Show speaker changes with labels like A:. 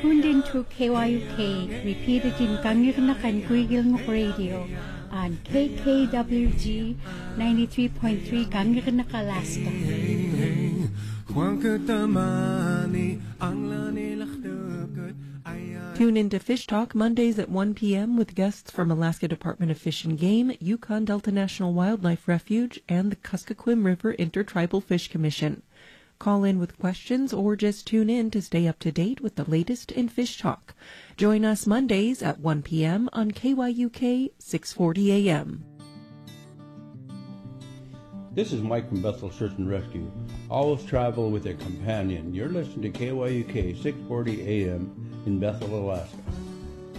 A: Tuned into KYUK, repeated in Kangirnakan Guigilngok Radio on KKWG 93.3 Kangirnak, Alaska.
B: Tune in to Fish Talk Mondays at 1 p.m. with guests from Alaska Department of Fish and Game, Yukon Delta National Wildlife Refuge, and the Kuskokwim River Intertribal Fish Commission. Call in with questions or just tune in to stay up to date with the latest in Fish Talk. Join us Mondays at 1 p.m. on KYUK 640 a.m.
C: This is Mike from Bethel Search and Rescue. Always travel with a companion. You're listening to KYUK 640 AM in Bethel, Alaska.